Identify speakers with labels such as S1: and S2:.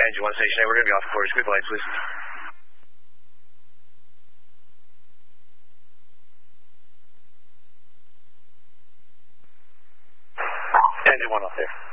S1: Engine 1 Station A, we're going to be off the quarters. Quick lights, please. Engine 1 off there.